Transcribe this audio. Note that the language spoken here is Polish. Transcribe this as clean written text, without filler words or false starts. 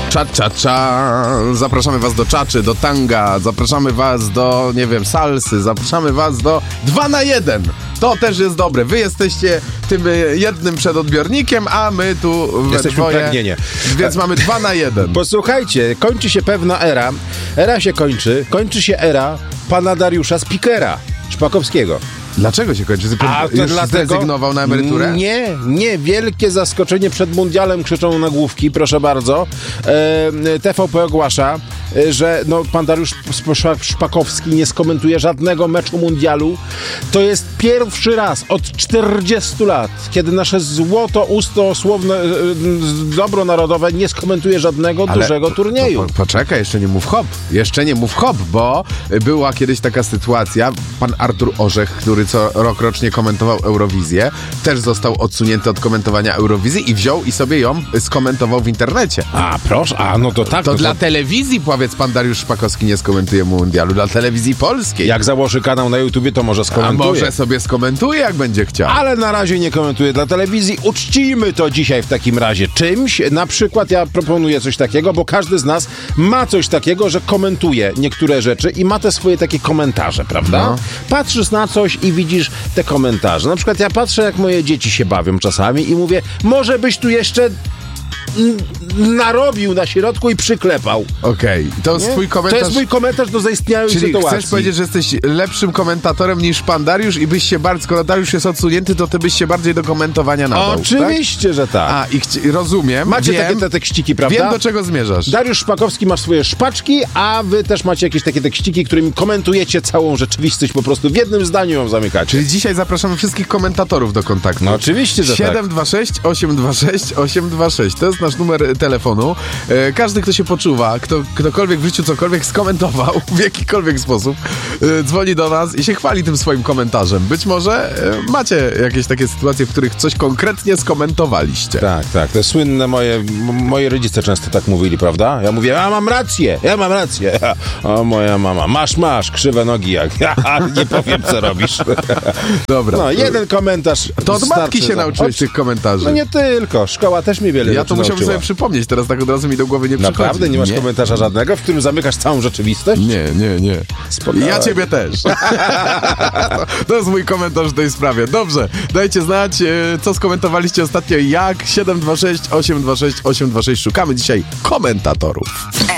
Cza. Zapraszamy was do czaczy, do tanga, zapraszamy was do, nie wiem, salsy, zapraszamy was do 2 na 1. To też jest dobre. Wy jesteście tym jednym przedodbiornikiem, a my tu jesteśmy pragnienie. Więc mamy 2 na 1. Posłuchajcie, kończy się pewna era. Era się kończy się era pana Dariusza Spikera Szpakowskiego. Dlaczego się kończy? Już zrezygnował na emeryturę? Nie. Wielkie zaskoczenie przed mundialem, krzyczą nagłówki, proszę bardzo. TVP ogłasza, że pan Dariusz Szpakowski nie skomentuje żadnego meczu mundialu. To jest pierwszy raz od 40 lat, kiedy nasze złoto usto słowne dobro narodowe nie skomentuje żadnego dużego turnieju. Poczekaj, jeszcze nie mów hop, bo była kiedyś taka sytuacja, pan Artur Orzech, który co rocznie komentował Eurowizję, też został odsunięty od komentowania Eurowizji i wziął i sobie ją skomentował w internecie. A, proszę, no to tak. To dla telewizji, powiedz, pan Dariusz Szpakowski nie skomentuje mundialu, dla telewizji polskiej. Jak założy kanał na YouTubie, to może skomentuje. A może sobie skomentuje, jak będzie chciał. Ale na razie nie komentuje dla telewizji. Uczcijmy to dzisiaj w takim razie czymś. Na przykład ja proponuję coś takiego, bo każdy z nas ma coś takiego, że komentuje niektóre rzeczy i ma te swoje takie komentarze, prawda? No. Patrzysz na coś i widzisz te komentarze. Na przykład ja patrzę, jak moje dzieci się bawią czasami i mówię, może byś tu jeszcze narobił na środku i przyklepał. Okej. To jest twój komentarz. To jest mój komentarz do zaistniałej Czyli sytuacji. chcesz powiedzieć, że jesteś lepszym komentatorem niż pan Dariusz i byś się bardziej, skoro Dariusz jest odsunięty, to ty byś się bardziej do komentowania nadał. Oczywiście, tak? że tak. Rozumiem. Macie takie te tekściki, prawda? Wiem, do czego zmierzasz. Dariusz Szpakowski ma swoje szpaczki, a wy też macie jakieś takie tekściki, którymi komentujecie całą rzeczywistość, po prostu w jednym zdaniu ją zamykacie. Czyli dzisiaj zapraszamy wszystkich komentatorów do kontaktu. No oczywiście, że 726 826 826. To jest nasz numer telefonu. Każdy, kto się poczuwa, ktokolwiek w życiu cokolwiek skomentował w jakikolwiek sposób, dzwoni do nas i się chwali tym swoim komentarzem. Być może macie jakieś takie sytuacje, w których coś konkretnie skomentowaliście. Tak. Te słynne moje rodzice często tak mówili, prawda? Ja mówię, ja mam rację. O, moja mama, masz, krzywe nogi jak. Ja nie powiem, co robisz. Dobra. No, jeden komentarz. To od matki się nauczyłeś tych komentarzy. No nie tylko. Szkoła też mi wiele Ja to musiałbym sobie przypomnieć, teraz tak od razu mi do głowy nie przychodzi. Naprawdę? Nie masz komentarza żadnego, w którym zamykasz całą rzeczywistość? Nie. Spokojnie. Ja ciebie też. To jest mój komentarz w tej sprawie. Dobrze, dajcie znać, co skomentowaliście ostatnio i jak. 726 826 826. Szukamy dzisiaj komentatorów.